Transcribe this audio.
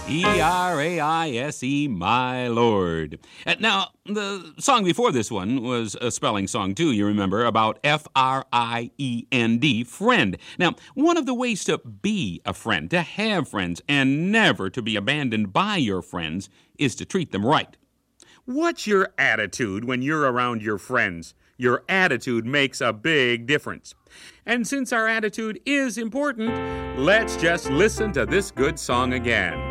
Eraise, my lord. Now, the song before this one was a spelling song, too, you remember, about Friend, friend. Now, one of the ways to be a friend, to have friends, and never to be abandoned by your friends is to treat them right. What's your attitude when you're around your friends? Your attitude makes a big difference. And since our attitude is important, let's just listen to this good song again.